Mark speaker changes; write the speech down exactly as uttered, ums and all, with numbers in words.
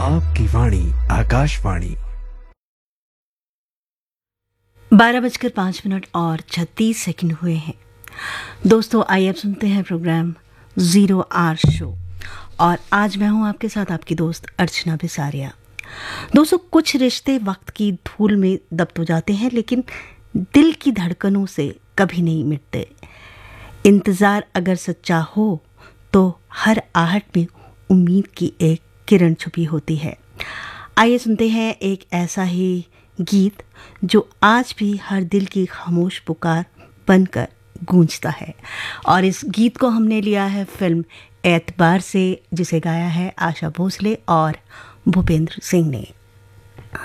Speaker 1: आपकी वाणी आकाशवाणी।
Speaker 2: बारह बजकर पाँच मिनट और छत्तीस सेकंड हुए हैं। दोस्तों, आइए अब सुनते हैं प्रोग्राम ज़ीरो आर शो, और आज मैं हूं आपके साथ आपकी दोस्त अर्चना बिसारिया। दोस्तों, कुछ रिश्ते वक्त की धूल में दब तो जाते हैं, लेकिन दिल की धड़कनों से कभी नहीं मिटते। इंतज़ार अगर सच्चा हो तो हर आहट में उम्मीद की एक किरण छुपी होती है। आइए सुनते हैं एक ऐसा ही गीत जो आज भी हर दिल की खामोश पुकार बनकर गूंजता है, और इस गीत को हमने लिया है फिल्म एतबार से, जिसे गाया है आशा भोसले और भूपेंद्र सिंह ने।